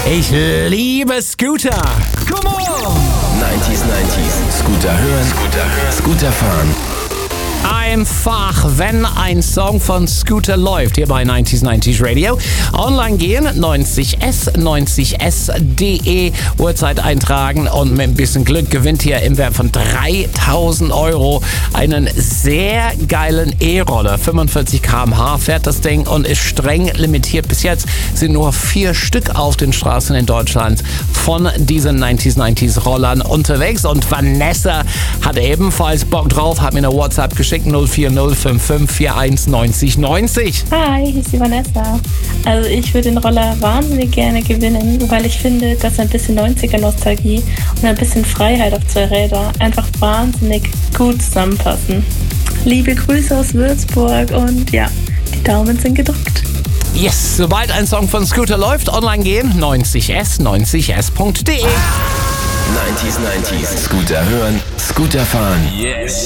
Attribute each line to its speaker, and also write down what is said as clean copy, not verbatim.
Speaker 1: Ich liebe Scooter. Come on!
Speaker 2: 90s. Scooter hören, Scooter fahren.
Speaker 1: Einfach, wenn ein Song von Scooter läuft, hier bei 90s Radio. Online gehen, 90s.de, Uhrzeit eintragen und mit ein bisschen Glück gewinnt ihr im Wert von 3.000 € einen sehr geilen E-Roller. 45 km/h fährt das Ding und ist streng limitiert. Bis jetzt sind nur 4 Stück auf den Straßen in Deutschland von diesen 90s Rollern unterwegs. Und Vanessa hat ebenfalls Bock drauf, hat mir eine WhatsApp geschickt, 04055419090.
Speaker 3: Hi, hier ist die Vanessa. Also ich würde den Roller wahnsinnig gerne gewinnen, weil ich finde, dass ein bisschen 90er-Nostalgie und ein bisschen Freiheit auf 2 Räder einfach wahnsinnig gut zusammenpassen. Liebe Grüße aus Würzburg und ja, die Daumen sind gedrückt.
Speaker 1: Yes, sobald ein Song von Scooter läuft, online gehen, 90s.de.
Speaker 2: 90s. Scooter hören, Scooter fahren.
Speaker 4: Yes.